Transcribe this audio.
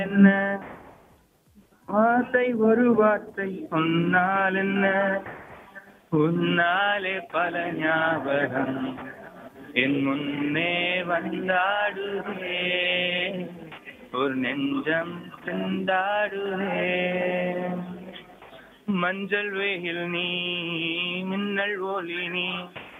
என்ன வார்த்தை ஒரு வார்த்தை சொன்னால் என்ன உன்னாலே பல ஞாபகம் என் முன்னே வந்தாடுவே ஒரு நெஞ்சம் திண்டாடுவே மஞ்சள் வெயில் நீ மின்னல் ஒளி நீ